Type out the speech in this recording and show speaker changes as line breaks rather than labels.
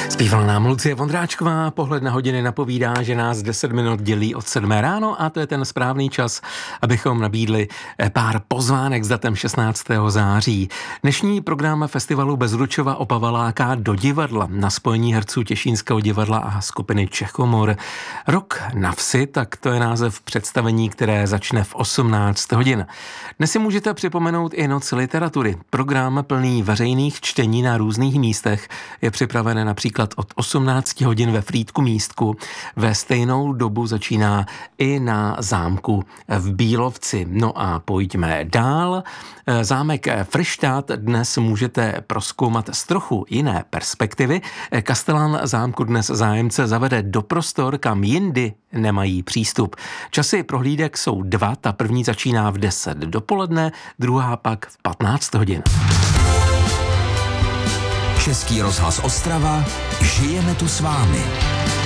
Zpívala nám Lucie Vondráčková, pohled na hodiny napovídá, že nás 10 minut dělí od 7 ráno a to je ten správný čas, abychom nabídli pár pozvánek s datem 16. září. Dnešní program festivalu Bezručova Opava láká do divadla na spojení herců Těšínského divadla a skupiny Čechomor. Rok na vsi, tak to je název představení, které začne v 18 hodin. Dnes si můžete připomenout i Noc literatury. Program plný veřejných čtení na různých místech je připraven například od 18 hodin ve Frýdku Místku. Ve stejnou dobu začíná i na zámku v Bílovci. No a pojďme dál. Zámek Fryštát dnes můžete prozkoumat z trochu jiné perspektivy. Kastelán zámku dnes zájemce zavede do prostor, kam jindy nemají přístup. Časy prohlídek jsou 2, ta první začíná v 10 dopoledne, druhá pak v 15 hodin.
Český rozhlas Ostrava, žijeme tu s vámi.